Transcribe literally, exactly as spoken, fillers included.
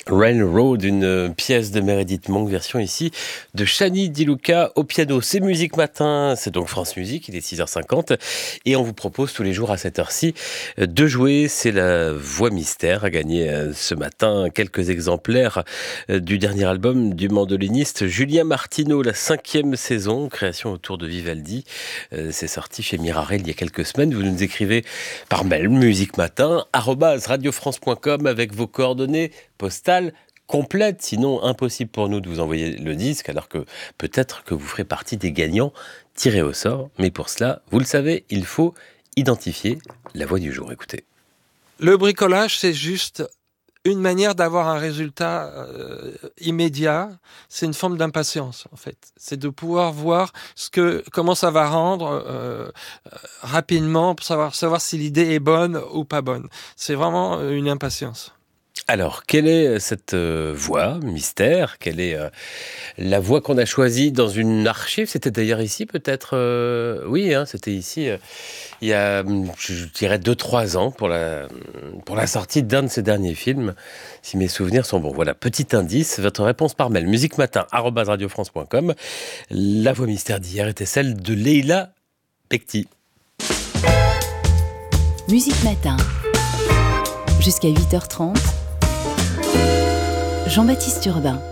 Railroad, une pièce de Meredith Monk, version ici de Shani Di Luca au piano. C'est Musique Matin, c'est donc France Musique, il est six heures cinquante et on vous propose tous les jours à cette heure-ci de jouer. C'est la voix mystère à gagner ce matin quelques exemplaires du dernier album du mandoliniste Julien Martineau, la cinquième saison, création autour de Vivaldi. C'est sorti chez Mirarel il y a quelques semaines. Vous nous écrivez par mail musique matin arobase radio france point com avec vos coordonnées postale complète, sinon impossible pour nous de vous envoyer le disque, alors que peut-être que vous ferez partie des gagnants tirés au sort. Mais pour cela, vous le savez, il faut identifier la voix du jour. Écoutez. Le bricolage, c'est juste une manière d'avoir un résultat euh, immédiat. C'est une forme d'impatience, en fait. C'est de pouvoir voir ce que, comment ça va rendre euh, rapidement pour savoir, savoir si l'idée est bonne ou pas bonne. C'est vraiment une impatience. Alors, quelle est cette euh, voix mystère ? Quelle est euh, la voix qu'on a choisie dans une archive ? C'était d'ailleurs ici, peut-être euh, Oui, hein, c'était ici, euh, il y a, je dirais, deux trois ans, pour la, pour la sortie d'un de ses derniers films, si mes souvenirs sont bons. Voilà, petit indice, votre réponse par mail, musique matin arobase radio france point com. La voix mystère d'hier était celle de Leila Bekti. Musique Matin, jusqu'à huit heures trente. Jean-Baptiste Urbain.